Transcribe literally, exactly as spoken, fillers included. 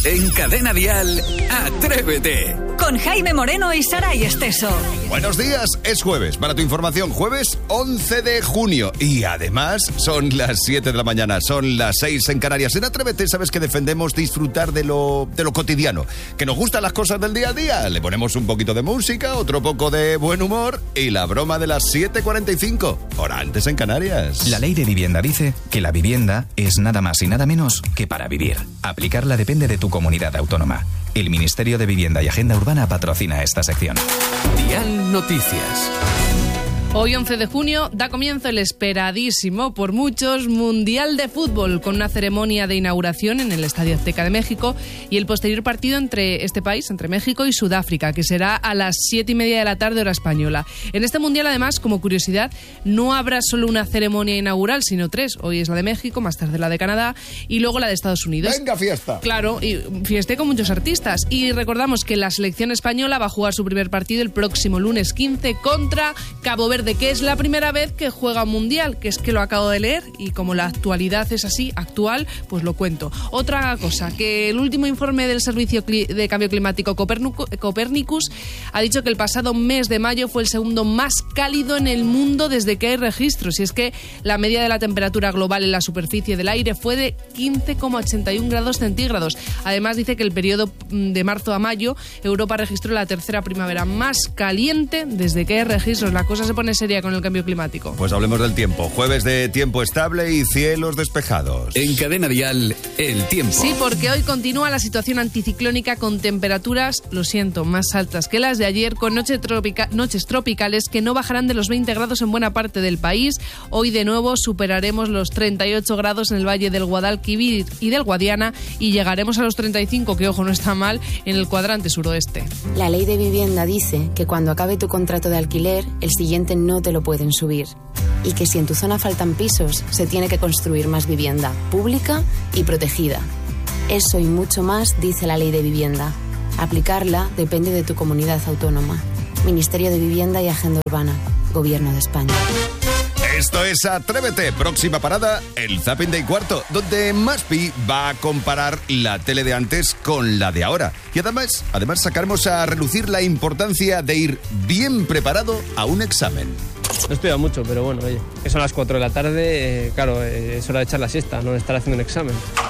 En Cadena Dial, Atrévete. Con Jaime Moreno y Saray Esteso. Buenos días, es jueves. Para tu información, jueves once de junio. Y además son las siete de la mañana, son las seis en Canarias. En Atrévete sabes que defendemos disfrutar de lo, de lo cotidiano, que nos gustan las cosas del día a día. Le ponemos un poquito de música, otro poco de buen humor y la broma de las siete cuarenta y cinco, hora antes en Canarias. La ley de vivienda dice que la vivienda es nada más y nada menos que para vivir. Aplicarla depende de tu comunidad autónoma. El Ministerio de Vivienda y Agenda Urbana patrocina esta sección. Dial Noticias. Hoy, once de junio, da comienzo el esperadísimo por muchos Mundial de Fútbol, con una ceremonia de inauguración en el Estadio Azteca de México y el posterior partido entre este país, entre México y Sudáfrica, que será a las siete y media de la tarde, hora española. En este Mundial, además, como curiosidad, no habrá solo una ceremonia inaugural, sino tres. Hoy es la de México, más tarde la de Canadá y luego la de Estados Unidos. ¡Venga, fiesta! Claro, y fiesté con muchos artistas. Y recordamos que la selección española va a jugar su primer partido el próximo lunes quince contra Cabo Verde, de que es la primera vez que juega un mundial, que es que lo acabo de leer y como la actualidad es así, actual, pues lo cuento. Otra cosa, que el último informe del Servicio de Cambio Climático Copernicus ha dicho que el pasado mes de mayo fue el segundo más cálido en el mundo desde que hay registros, y es que la media de la temperatura global en la superficie del aire fue de quince coma ochenta y uno grados centígrados. Además dice que el periodo de marzo a mayo Europa registró la tercera primavera más caliente desde que hay registros. La cosa se pone seria con el cambio climático. Pues hablemos del tiempo. Jueves de tiempo estable y cielos despejados. En Cadena Dial, el tiempo. Sí, porque hoy continúa la situación anticiclónica con temperaturas, lo siento, más altas que las de ayer, con noche tropica- noches tropicales que no bajarán de los veinte grados en buena parte del país. Hoy de nuevo superaremos los treinta y ocho grados en el valle del Guadalquivir y del Guadiana y llegaremos a los treinta y cinco, que ojo, no está mal, en el cuadrante suroeste. La ley de vivienda dice que cuando acabe tu contrato de alquiler, el siguiente no te lo pueden subir. Y que si en tu zona faltan pisos, se tiene que construir más vivienda pública y protegida. Eso y mucho más dice la ley de vivienda. Aplicarla depende de tu comunidad autónoma. Ministerio de Vivienda y Agenda Urbana. Gobierno de España. Esto es Atrévete. Próxima parada, el Zapping de y cuarto, donde Maspi va a comparar la tele de antes con la de ahora. Y además, además sacaremos a relucir la importancia de ir bien preparado a un examen. No he estudiado mucho, pero bueno, oye, que son las cuatro de la tarde, eh, claro, eh, es hora de echar la siesta, no de estar haciendo un examen.